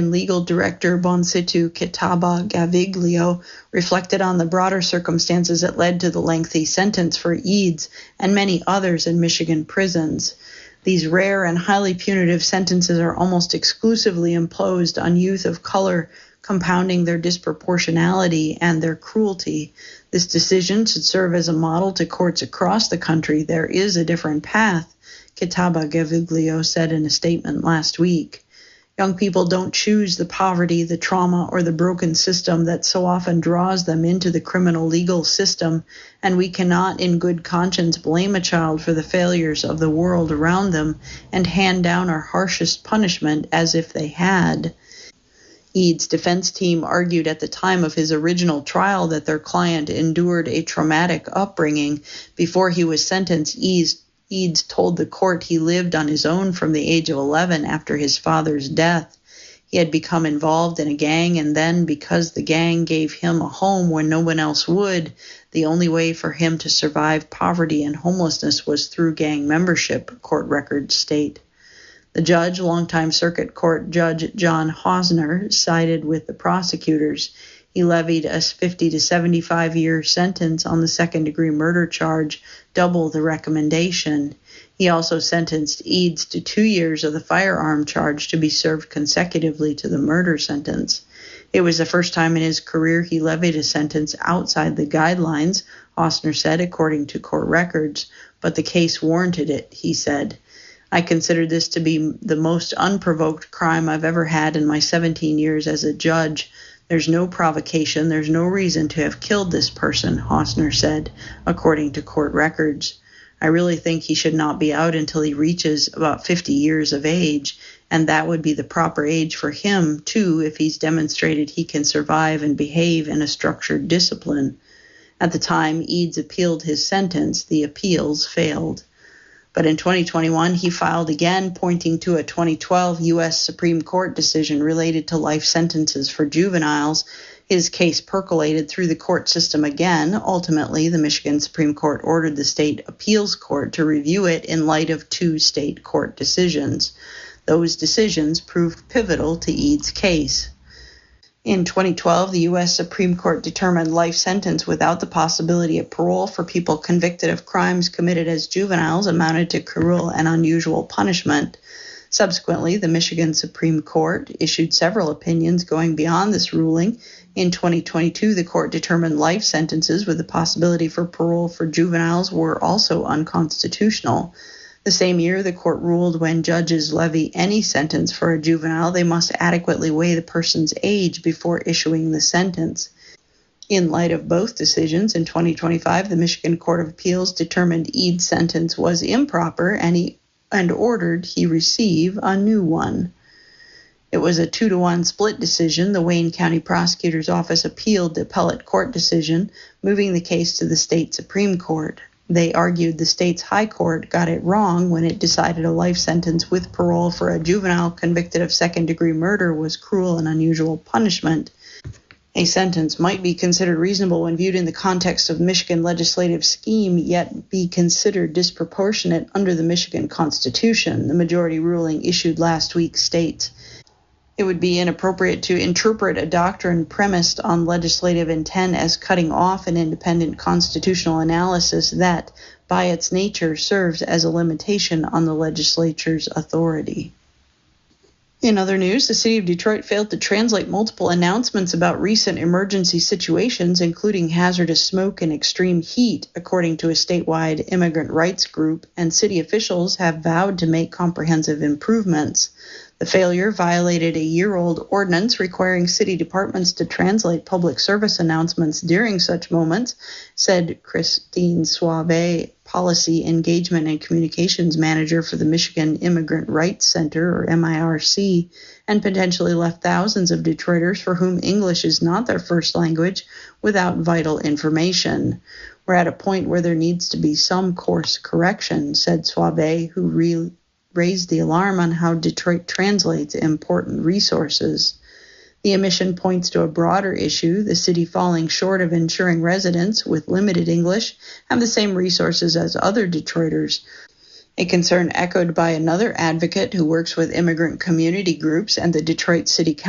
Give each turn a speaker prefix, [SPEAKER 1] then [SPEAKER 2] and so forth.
[SPEAKER 1] Michigan legal director Bonsitu Kitaba Gaviglio reflected on the broader circumstances that led to the lengthy sentence for Eads and many others in Michigan prisons. These rare and highly punitive sentences are almost exclusively imposed on youth of color, compounding their disproportionality and their cruelty. This decision should serve as a model to courts across the country. There is a different path, Kitaba Gaviglio said in a statement last week. Young people don't choose the poverty, the trauma, or the broken system that so often draws them into the criminal legal system, and we cannot in good conscience blame a child for the failures of the world around them and hand down our harshest punishment as if they had. Eads' defense team argued at the time of his original trial that their client endured a traumatic upbringing. Before he was sentenced, Eads told the court he lived on his own from the age of 11 after his father's death. He had become involved in a gang, and then, because the gang gave him a home when no one else would, the only way for him to survive poverty and homelessness was through gang membership, court records state. The judge, longtime Circuit Court Judge John Hausner, sided with the prosecutors. He levied a 50 to 75-year sentence on the second-degree murder charge, double the recommendation. He also sentenced Eads to 2 years of the firearm charge to be served consecutively to the murder sentence. It was the first time in his career he levied a sentence outside the guidelines, Hausner said, according to court records, but the case warranted it, he said. I consider this to be the most unprovoked crime I've ever had in my 17 years as a judge. There's no provocation, there's no reason to have killed this person, Hausner said, according to court records. I really think he should not be out until he reaches about 50 years of age, and that would be the proper age for him, too, if he's demonstrated he can survive and behave in a structured discipline. At the time Eads appealed his sentence, the appeals failed. But in 2021, he filed again, pointing to a 2012 U.S. Supreme Court decision related to life sentences for juveniles. His case percolated through the court system again. Ultimately, the Michigan Supreme Court ordered the state appeals court to review it in light of 2 state court decisions. Those decisions proved pivotal to Eads' case. In 2012, the U.S. Supreme Court determined life sentence without the possibility of parole for people convicted of crimes committed as juveniles amounted to cruel and unusual punishment. Subsequently, the Michigan Supreme Court issued several opinions going beyond this ruling. In 2022, the court determined life sentences with the possibility for parole for juveniles were also unconstitutional. The same year, the court ruled when judges levy any sentence for a juvenile, they must adequately weigh the person's age before issuing the sentence. In light of both decisions, in 2025, the Michigan Court of Appeals determined Eads' sentence was improper and ordered he receive a new one. It was a 2-to-1 split decision. The Wayne County Prosecutor's Office appealed the appellate court decision, moving the case to the state Supreme Court. They argued the state's high court got it wrong when it decided a life sentence with parole for a juvenile convicted of second-degree murder was cruel and unusual punishment. A sentence might be considered reasonable when viewed in the context of Michigan legislative scheme, yet be considered disproportionate under the Michigan Constitution, the majority ruling issued last week states. It would be inappropriate to interpret a doctrine premised on legislative intent as cutting off an independent constitutional analysis that, by its nature, serves as a limitation on the legislature's authority. In other news, the city of Detroit failed to translate multiple announcements about recent emergency situations, including hazardous smoke and extreme heat, according to a statewide immigrant rights group, and city officials have vowed to make comprehensive improvements. The failure violated a year-old ordinance requiring city departments to translate public service announcements during such moments, said Christine Suave, Policy Engagement and Communications Manager for the Michigan Immigrant Rights Center, or MIRC, and potentially left thousands of Detroiters for whom English is not their first language without vital information. We're at a point where there needs to be some course correction, said Suave, who raised the alarm on how Detroit translates important resources. The omission points to a broader issue, the city falling short of ensuring residents with limited English have the same resources as other Detroiters, a concern echoed by another advocate who works with immigrant community groups and the Detroit City Council.